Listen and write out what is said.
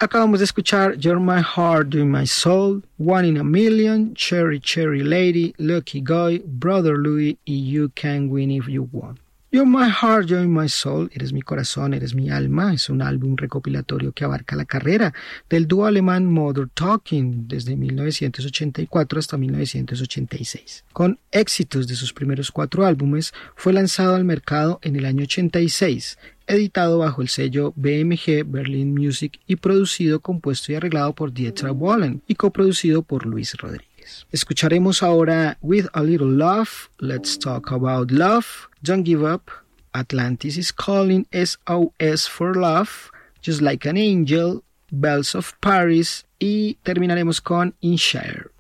Acabamos de escuchar You're My Heart, You're My Soul, One in a Million, Cherry Cherry Lady, Lucky Guy, Brother Louie y You Can Win If You Want. You're My Heart, You're My Soul, Eres mi corazón, eres mi alma, es un álbum recopilatorio que abarca la carrera del dúo alemán Modern Talking desde 1984 hasta 1986. Con éxitos de sus primeros 4 álbumes, fue lanzado al mercado en el año 86, editado bajo el sello BMG Berlin Music y producido, compuesto y arreglado por Dieter Bohlen y coproducido por Luis Rodríguez. Escucharemos ahora With a Little Love, Let's Talk About Love, Don't Give Up, Atlantis is Calling, SOS for Love, Just Like an Angel, Bells of Paris y terminaremos con In Share.